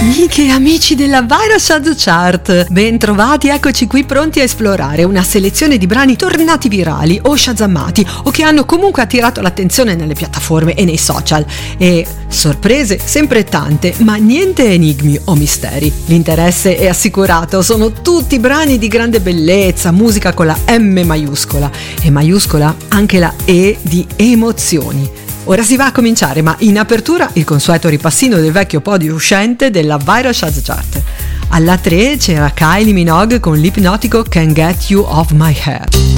Amiche e amici della Viral Chart Chart, ben trovati, eccoci qui pronti a esplorare una selezione di brani tornati virali o shazammati o che hanno comunque attirato l'attenzione nelle piattaforme e nei social. E sorprese sempre tante, ma niente enigmi o misteri. L'interesse è assicurato, sono tutti brani di grande bellezza, musica con la M maiuscola e maiuscola anche la E di emozioni. Ora si va a cominciare, ma in apertura il consueto ripassino del vecchio podio uscente della Viral Chart Chart. Alla 3 c'era Kylie Minogue con l'ipnotico Can't Get You Off My Head.